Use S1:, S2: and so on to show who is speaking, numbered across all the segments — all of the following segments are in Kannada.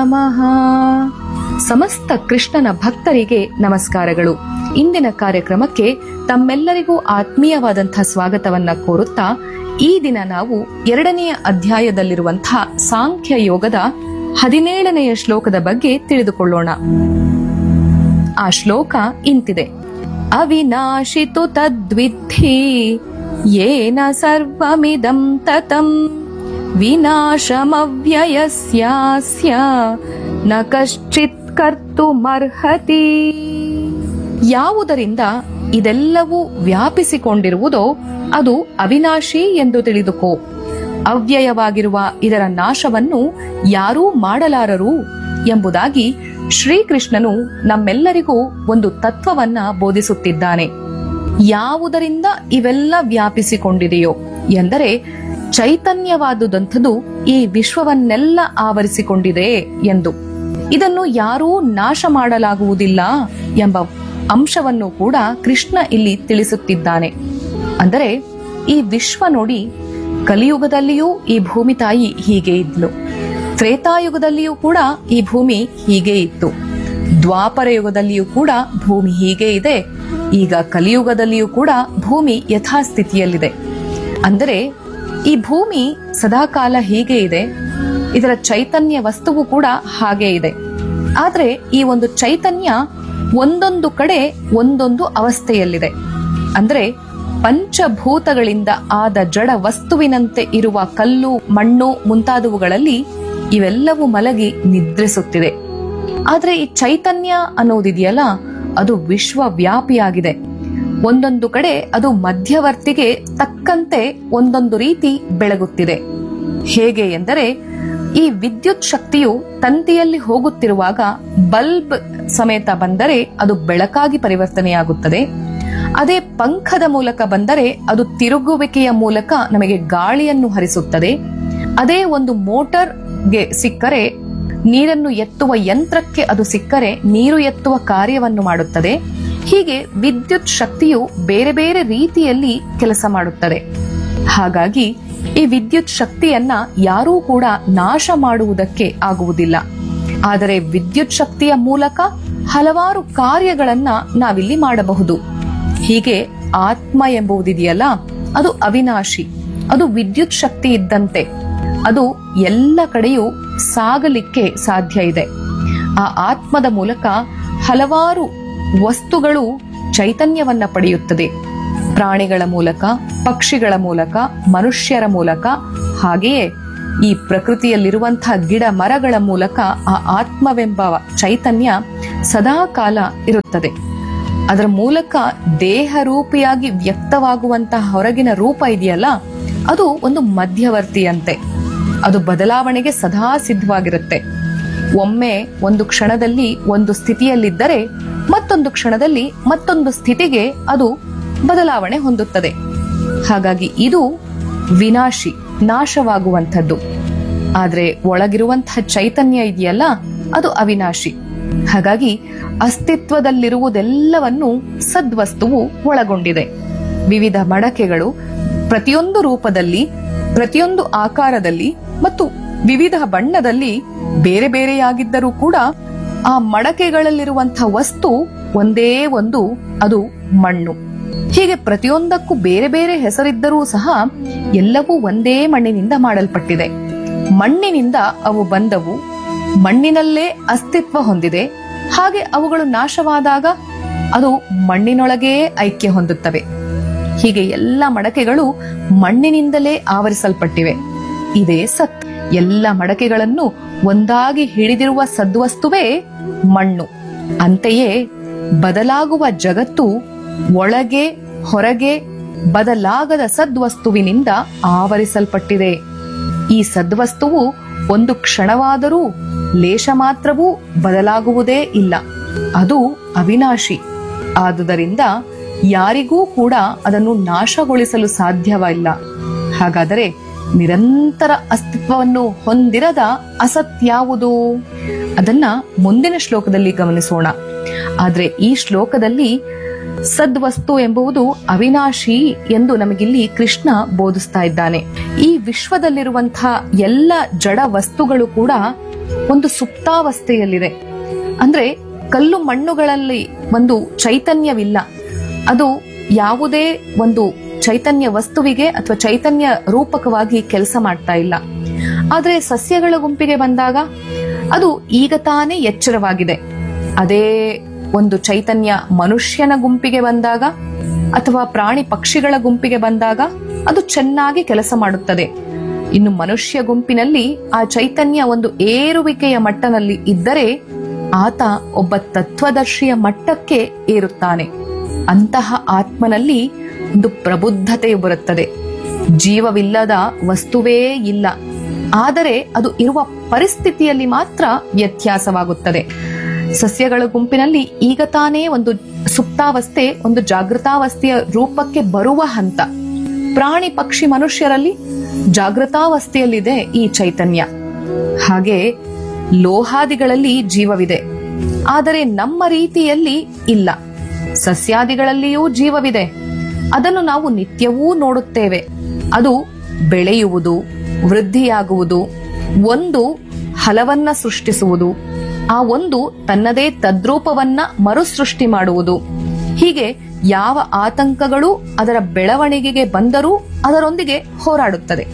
S1: ನಮಃ. ಸಮಸ್ತ ಕೃಷ್ಣನ ಭಕ್ತರಿಗೆ ನಮಸ್ಕಾರಗಳು. ಇಂದಿನ ಕಾರ್ಯಕ್ರಮಕ್ಕೆ ತಮ್ಮೆಲ್ಲರಿಗೂ ಆತ್ಮೀಯವಾದಂತಹ ಸ್ವಾಗತವನ್ನ ಕೋರುತ್ತಾ, ಈ ದಿನ ನಾವು 2ನೆಯ ಅಧ್ಯಾಯದಲ್ಲಿರುವಂತಹ ಸಾಂಖ್ಯ ಯೋಗದ 17ನೆಯ ಶ್ಲೋಕದ ಬಗ್ಗೆ ತಿಳಿದುಕೊಳ್ಳೋಣ. ಆ ಶ್ಲೋಕ ಇಂತಿದೆ: ಅವಿನಾಶಿತು ತದ್ವಿಧಿ ಯೇನ ಸರ್ವಮಿದಂ ತತಂ ವಿನಾಶಮವ್ಯಯಸ್ಯಾಸ್ಯ ನ ಕಶ್ಚಿತ್ ಕರ್ತುಮರ್ಹತಿ. ಯಾವುದರಿಂದ ಇದೆಲ್ಲವೂ ವ್ಯಾಪಿಸಿಕೊಂಡಿರುವುದೋ ಅದು ಅವಿನಾಶಿ ಎಂದು ತಿಳಿದುಕೋ. ಅವ್ಯಯವಾಗಿರುವ ಇದರ ನಾಶವನ್ನು ಯಾರೂ ಮಾಡಲಾರರು ಎಂಬುದಾಗಿ ಶ್ರೀಕೃಷ್ಣನು ನಮ್ಮೆಲ್ಲರಿಗೂ ಒಂದು ತತ್ವವನ್ನ ಬೋಧಿಸುತ್ತಿದ್ದಾನೆ. ಯಾವುದರಿಂದ ಇವೆಲ್ಲ ವ್ಯಾಪಿಸಿಕೊಂಡಿದೆಯೋ ಎಂದರೆ ಚೈತನ್ಯವಾದುದಂಥದು ಈ ವಿಶ್ವವನ್ನೆಲ್ಲ ಆವರಿಸಿಕೊಂಡಿದೆ ಎಂದು. ಇದನ್ನು ಯಾರೂ ನಾಶ ಮಾಡಲಾಗುವುದಿಲ್ಲ ಎಂಬ ಅಂಶವನ್ನು ಕೂಡ ಕೃಷ್ಣ ಇಲ್ಲಿ ತಿಳಿಸುತ್ತಿದ್ದಾನೆ. ಅಂದರೆ ಈ ವಿಶ್ವ ನೋಡಿ, ಕಲಿಯುಗದಲ್ಲಿಯೂ ಈ ಭೂಮಿ ತಾಯಿ ಹೀಗೆ ಇದ್ಲು, ತ್ರೇತಾಯುಗದಲ್ಲಿಯೂ ಕೂಡ ಈ ಭೂಮಿ ಹೀಗೆ ಇತ್ತು, ದ್ವಾಪರ ಯುಗದಲ್ಲಿಯೂ ಕೂಡ ಭೂಮಿ ಹೀಗೆ ಇದೆ, ಈಗ ಕಲಿಯುಗದಲ್ಲಿಯೂ ಕೂಡ ಭೂಮಿ ಯಥಾಸ್ಥಿತಿಯಲ್ಲಿದೆ. ಅಂದರೆ ಈ ಭೂಮಿ ಸದಾಕಾಲ ಹೀಗೆ ಇದೆ, ಇದರ ಚೈತನ್ಯ ವಸ್ತುವು ಕೂಡ ಹಾಗೆ ಇದೆ. ಆದ್ರೆ ಈ ಒಂದು ಚೈತನ್ಯ ಒಂದೊಂದು ಕಡೆ ಒಂದೊಂದು ಅವಸ್ಥೆಯಲ್ಲಿದೆ. ಅಂದ್ರೆ ಪಂಚಭೂತಗಳಿಂದ ಆದ ಜಡ ವಸ್ತುವಿನಂತೆ ಇರುವ ಕಲ್ಲು, ಮಣ್ಣು ಮುಂತಾದವುಗಳಲ್ಲಿ ಇವೆಲ್ಲವೂ ಮಲಗಿ ನಿದ್ರಿಸುತ್ತಿದೆ. ಆದ್ರೆ ಈ ಚೈತನ್ಯ ಅನ್ನೋದಿದೆಯಲ್ಲ, ಅದು ವಿಶ್ವವ್ಯಾಪಿಯಾಗಿದೆ. ಒಂದೊಂದು ಕಡೆ ಅದು ಮಧ್ಯವರ್ತಿಗೆ ತಕ್ಕಂತೆ ಒಂದೊಂದು ರೀತಿ ಬೆಳಗುತ್ತಿದೆ. ಹೇಗೆ ಎಂದರೆ, ಈ ವಿದ್ಯುತ್ ಶಕ್ತಿಯು ತಂತಿಯಲ್ಲಿ ಹೋಗುತ್ತಿರುವಾಗ ಬಲ್ಬ್ ಸಮೇತ ಬಂದರೆ ಅದು ಬೆಳಕಾಗಿ ಪರಿವರ್ತನೆಯಾಗುತ್ತದೆ. ಅದೇ ಪಂಖದ ಮೂಲಕ ಬಂದರೆ ಅದು ತಿರುಗುವಿಕೆಯ ಮೂಲಕ ನಮಗೆ ಗಾಳಿಯನ್ನು ಹರಿಸುತ್ತದೆ. ಅದೇ ಒಂದು ಮೋಟಾರ್ಗೆ ಸಿಕ್ಕರೆ, ನೀರನ್ನು ಎತ್ತುವ ಯಂತ್ರಕ್ಕೆ ಅದು ಸಿಕ್ಕರೆ ನೀರು ಎತ್ತುವ ಕಾರ್ಯವನ್ನು ಮಾಡುತ್ತದೆ. ಹೀಗೆ ವಿದ್ಯುತ್ ಶಕ್ತಿಯು ಬೇರೆ ಬೇರೆ ರೀತಿಯಲ್ಲಿ ಕೆಲಸ ಮಾಡುತ್ತದೆ. ಹಾಗಾಗಿ ಈ ವಿದ್ಯುತ್ ಶಕ್ತಿಯನ್ನ ಯಾರೂ ಕೂಡ ನಾಶ ಮಾಡುವುದಕ್ಕೆ ಆಗುವುದಿಲ್ಲ. ಆದರೆ ವಿದ್ಯುತ್ ಶಕ್ತಿಯ ಮೂಲಕ ಹಲವಾರು ಕಾರ್ಯಗಳನ್ನ ನಾವಿಲ್ಲಿ ಮಾಡಬಹುದು. ಹೀಗೆ ಆತ್ಮ ಎಂಬುದಿದೆಯಲ್ಲ, ಅದು ಅವಿನಾಶಿ, ಅದು ವಿದ್ಯುತ್ ಶಕ್ತಿ ಇದ್ದಂತೆ. ಅದು ಎಲ್ಲ ಕಡೆಯೂ ಸಾಗಲಿಕ್ಕೆ ಸಾಧ್ಯ ಇದೆ. ಆ ಆತ್ಮದ ಮೂಲಕ ಹಲವಾರು ವಸ್ತುಗಳು ಚೈತನ್ಯವನ್ನ ಪಡೆಯುತ್ತದೆ. ಪ್ರಾಣಿಗಳ ಮೂಲಕ, ಪಕ್ಷಿಗಳ ಮೂಲಕ, ಮನುಷ್ಯರ ಮೂಲಕ, ಹಾಗೆಯೇ ಈ ಪ್ರಕೃತಿಯಲ್ಲಿರುವಂತಹ ಗಿಡ ಮರಗಳ ಮೂಲಕ ಆ ಆತ್ಮವೆಂಬ ಚೈತನ್ಯ ಸದಾ ಕಾಲ ಇರುತ್ತದೆ. ಅದರ ಮೂಲಕ ದೇಹ ರೂಪಿಯಾಗಿ ವ್ಯಕ್ತವಾಗುವಂತಹ ಹೊರಗಿನ ರೂಪ ಇದೆಯಲ್ಲ, ಅದು ಒಂದು ಮಧ್ಯವರ್ತಿಯಂತೆ. ಅದು ಬದಲಾವಣೆಗೆ ಸದಾ ಸಿದ್ಧವಾಗಿರುತ್ತೆ. ಒಮ್ಮೆ ಒಂದು ಕ್ಷಣದಲ್ಲಿ ಒಂದು ಸ್ಥಿತಿಯಲ್ಲಿದ್ದರೆ ಮತ್ತೊಂದು ಕ್ಷಣದಲ್ಲಿ ಮತ್ತೊಂದು ಸ್ಥಿತಿಗೆ ಅದು ಬದಲಾವಣೆ ಹೊಂದುತ್ತದೆ. ಹಾಗಾಗಿ ಇದು ವಿನಾಶಿ, ನಾಶವಾಗುವಂಥದ್ದು. ಆದ್ರೆ ಒಳಗಿರುವಂತಹ ಚೈತನ್ಯ ಇದೆಯಲ್ಲ, ಅದು ಅವಿನಾಶಿ. ಹಾಗಾಗಿ ಅಸ್ತಿತ್ವದಲ್ಲಿರುವುದೆಲ್ಲವನ್ನು ಸದ್ವಸ್ತುವು ಒಳಗೊಂಡಿದೆ. ವಿವಿಧ ಮಡಕೆಗಳು ಪ್ರತಿಯೊಂದು ರೂಪದಲ್ಲಿ, ಪ್ರತಿಯೊಂದು ಆಕಾರದಲ್ಲಿ ಮತ್ತು ವಿವಿಧ ಬಣ್ಣದಲ್ಲಿ ಬೇರೆ ಬೇರೆಯಾಗಿದ್ದರೂ ಕೂಡ ಆ ಮಡಕೆಗಳಲ್ಲಿರುವಂತಹ ವಸ್ತು ಒಂದೇ ಒಂದು, ಅದು ಮಣ್ಣು. ಹೀಗೆ ಪ್ರತಿಯೊಂದಕ್ಕೂ ಬೇರೆ ಬೇರೆ ಹೆಸರಿದ್ದರೂ ಸಹ ಎಲ್ಲವೂ ಒಂದೇ ಮಣ್ಣಿನಿಂದ ಮಾಡಲ್ಪಟ್ಟಿದೆ. ಮಣ್ಣಿನಿಂದ ಅವು ಬಂದವು, ಮಣ್ಣಿನಲ್ಲೇ ಅಸ್ತಿತ್ವ ಹೊಂದಿದೆ. ಹಾಗೆ ಅವುಗಳು ನಾಶವಾದಾಗ ಅದು ಮಣ್ಣಿನೊಳಗೇ ಐಕ್ಯ ಹೊಂದುತ್ತವೆ. ಹೀಗೆ ಎಲ್ಲ ಮಡಕೆಗಳು ಮಣ್ಣಿನಿಂದಲೇ ಆವರಿಸಲ್ಪಟ್ಟಿವೆ. ಇದೇ ಸತ್. ಎಲ್ಲ ಮಡಕೆಗಳನ್ನು ಒಂದಾಗಿ ಹಿಡಿದಿರುವ ಸದ್ವಸ್ತುವೇ ಮಣ್ಣು. ಅಂತೆಯೇ ಬದಲಾಗುವ ಜಗತ್ತು ಒಳಗೆ ಹೊರಗೆ ಬದಲಾಗದ ಸದ್ವಸ್ತುವಿನಿಂದ ಆವರಿಸಲ್ಪಟ್ಟಿದೆ. ಈ ಸದ್ವಸ್ತುವು ಒಂದು ಕ್ಷಣವಾದರೂ ಲೇಷ ಮಾತ್ರವೂ ಬದಲಾಗುವುದೇ ಇಲ್ಲ. ಅದು ಅವಿನಾಶಿ. ಆದುದರಿಂದ ಯಾರಿಗೂ ಕೂಡ ಅದನ್ನು ನಾಶಗೊಳಿಸಲು ಸಾಧ್ಯವಿಲ್ಲ. ಹಾಗಾದರೆ ನಿರಂತರ ಅಸ್ತಿತ್ವವನ್ನು ಹೊಂದಿರದ ಅಸತ್ಯಾವುದು? ಅದನ್ನ ಮುಂದಿನ ಶ್ಲೋಕದಲ್ಲಿ ಗಮನಿಸೋಣ. ಆದ್ರೆ ಈ ಶ್ಲೋಕದಲ್ಲಿ ಸದ್ವಸ್ತು ಎಂಬುದು ಅವಿನಾಶಿ ಎಂದು ನಮಗಿಲ್ಲಿ ಕೃಷ್ಣ ಬೋಧಿಸ್ತಾ ಇದ್ದಾನೆ. ಈ ವಿಶ್ವದಲ್ಲಿರುವಂತಹ ಎಲ್ಲ ಜಡ ವಸ್ತುಗಳು ಕೂಡ ಒಂದು ಸುಪ್ತಾವಸ್ಥೆಯಲ್ಲಿದೆ. ಅಂದ್ರೆ ಕಲ್ಲು ಮಣ್ಣುಗಳಲ್ಲಿ ಒಂದು ಚೈತನ್ಯವಿಲ್ಲ. ಅದು ಯಾವುದೇ ಒಂದು ಚೈತನ್ಯ ವಸ್ತುವಿಗೆ ಅಥವಾ ಚೈತನ್ಯ ರೂಪಕವಾಗಿ ಕೆಲಸ ಮಾಡ್ತಾ ಇಲ್ಲ. ಆದ್ರೆ ಸಸ್ಯಗಳ ಗುಂಪಿಗೆ ಬಂದಾಗ ಅದು ಈಗ ತಾನೇ ಎಚ್ಚರವಾಗಿದೆ. ಅದೇ ಒಂದು ಚೈತನ್ಯ ಮನುಷ್ಯನ ಗುಂಪಿಗೆ ಬಂದಾಗ ಅಥವಾ ಪ್ರಾಣಿ ಪಕ್ಷಿಗಳ ಗುಂಪಿಗೆ ಬಂದಾಗ ಅದು ಚೆನ್ನಾಗಿ ಕೆಲಸ ಮಾಡುತ್ತದೆ. ಇನ್ನು ಮನುಷ್ಯ ಗುಂಪಿನಲ್ಲಿ ಆ ಚೈತನ್ಯ ಒಂದು ಏರುವಿಕೆಯ ಮಟ್ಟದಲ್ಲಿ ಇದ್ದರೆ ಆತ ಒಬ್ಬ ತತ್ವದರ್ಶಿಯ ಮಟ್ಟಕ್ಕೆ ಏರುತ್ತಾನೆ. ಅಂತಹ ಆತ್ಮನಲ್ಲಿ ಒಂದು ಪ್ರಬುದ್ಧತೆ ಬರುತ್ತದೆ. ಜೀವವಿಲ್ಲದ ವಸ್ತುವೇ ಇಲ್ಲ, ಆದರೆ ಅದು ಇರುವ ಪರಿಸ್ಥಿತಿಯಲ್ಲಿ ಮಾತ್ರ ವ್ಯತ್ಯಾಸವಾಗುತ್ತದೆ. ಸಸ್ಯಗಳ ಗುಂಪಿನಲ್ಲಿ ಈಗ ತಾನೇ ಒಂದು ಸುಪ್ತಾವಸ್ಥೆ, ಒಂದು ಜಾಗೃತಾವಸ್ಥೆಯ ರೂಪಕ್ಕೆ ಬರುವ ಹಂತ. ಪ್ರಾಣಿ ಪಕ್ಷಿ ಮನುಷ್ಯರಲ್ಲಿ ಜಾಗೃತಾವಸ್ಥೆಯಲ್ಲಿದೆ ಈ ಚೈತನ್ಯ. ಹಾಗೆ ಲೋಹಾದಿಗಳಲ್ಲಿ ಜೀವವಿದೆ, ಆದರೆ ನಮ್ಮ ರೀತಿಯಲ್ಲಿ ಇಲ್ಲ. ಸಸ್ಯಾದಿಗಳಲ್ಲಿಯೂ ಜೀವವಿದೆ, ಅದನ್ನು ನಾವು ನಿತ್ಯವೂ ನೋಡುತ್ತೇವೆ. ಅದು ಬೆಳೆಯುವುದು, ವೃದ್ಧಿಯಾಗುವುದು, ಒಂದು ಹಲವನ್ನ ಸೃಷ್ಟಿಸುವುದು, ಆ ಒಂದು ತನ್ನದೇ ತದ್ರೂಪವನ್ನ ಮರುಸೃಷ್ಟಿ ಮಾಡುವುದು. ಹೀಗೆ ಯಾವ ಆತಂಕಗಳು ಅದರ ಬೆಳವಣಿಗೆಗೆ ಬಂದರೂ ಅದರೊಂದಿಗೆ ಹೋರಾಡುತ್ತದೆ.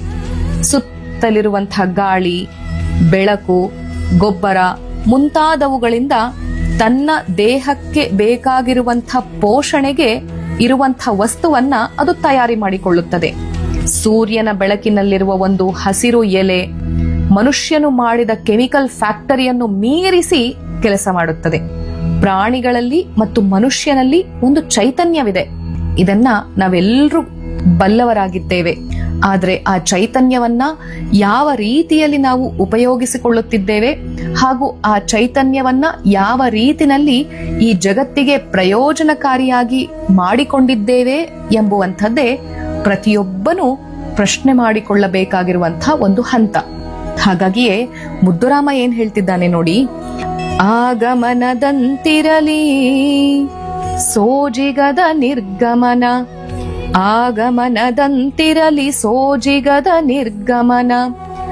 S1: ಸುತ್ತಲಿರುವಂತಹ ಗಾಳಿ, ಬೆಳಕು, ಗೊಬ್ಬರ ಮುಂತಾದವುಗಳಿಂದ ತನ್ನ ದೇಹಕ್ಕೆ ಬೇಕಾಗಿರುವಂತಹ ಪೋಷಣೆಗೆ ಇರುವಂತಹ ವಸ್ತುವನ್ನ ಅದು ತಯಾರಿ ಮಾಡಿಕೊಳ್ಳುತ್ತದೆ. ಸೂರ್ಯನ ಬೆಳಕಿನಲ್ಲಿರುವ ಒಂದು ಹಸಿರು ಎಲೆ ಮನುಷ್ಯನು ಮಾಡಿದ ಕೆಮಿಕಲ್ ಫ್ಯಾಕ್ಟರಿಯನ್ನು ಮೀರಿಸಿ ಕೆಲಸ ಮಾಡುತ್ತದೆ. ಪ್ರಾಣಿಗಳಲ್ಲಿ ಮತ್ತು ಮನುಷ್ಯನಲ್ಲಿ ಒಂದು ಚೈತನ್ಯವಿದೆ. ಇದನ್ನ ನಾವೆಲ್ಲರೂ ಬಲ್ಲವರಾಗಿದ್ದೇವೆ. ಆದರೆ ಆ ಚೈತನ್ಯವನ್ನ ಯಾವ ರೀತಿಯಲ್ಲಿ ನಾವು ಉಪಯೋಗಿಸಿಕೊಳ್ಳುತ್ತಿದ್ದೇವೆ ಹಾಗೂ ಆ ಚೈತನ್ಯವನ್ನ ಯಾವ ರೀತಿನಲ್ಲಿ ಈ ಜಗತ್ತಿಗೆ ಪ್ರಯೋಜನಕಾರಿಯಾಗಿ ಮಾಡಿಕೊಂಡಿದ್ದೇವೆ ಎಂಬುವಂಥದ್ದೇ ಪ್ರತಿಯೊಬ್ಬನೂ ಪ್ರಶ್ನೆ ಮಾಡಿಕೊಳ್ಳಬೇಕಾಗಿರುವಂತಹ ಒಂದು ಹಂತ. ಹಾಗಾಗಿಯೇ ಮುದ್ದುರಾಮ ಏನ್ ಹೇಳ್ತಿದ್ದಾನೆ ನೋಡಿ, ಆಗಮನದಂತಿರಲಿ ಸೋಜಿಗದ ನಿರ್ಗಮನ, ಆಗಮನದಂತಿರಲಿ ಸೋಜಿಗದ ನಿರ್ಗಮನ,